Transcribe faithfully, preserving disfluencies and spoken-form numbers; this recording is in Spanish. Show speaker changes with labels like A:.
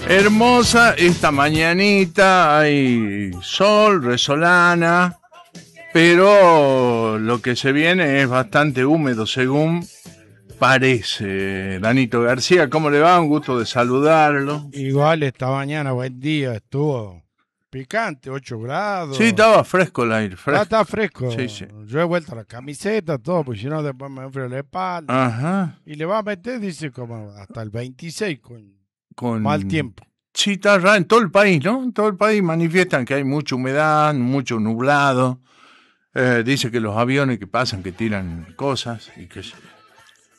A: Hermosa esta mañanita, hay sol, resolana, pero lo que se viene es bastante húmedo según parece. Danito García, ¿cómo le va? Un gusto de saludarlo.
B: Igual esta mañana, buen día, estuvo picante, ocho grados.
A: Sí, estaba fresco el aire, fresco.
B: Ah, está fresco.
A: Sí, sí.
B: Yo he vuelto a la camiseta, todo, porque si no después me enfrío la espalda.
A: Ajá.
B: Y le va a meter, dice, como hasta el veintiséis con,
A: Con
B: mal tiempo.
A: Sí, está raro en todo el país, ¿no? En todo el país manifiestan que hay mucha humedad, mucho nublado. Eh, dice que los aviones que pasan, que tiran cosas y que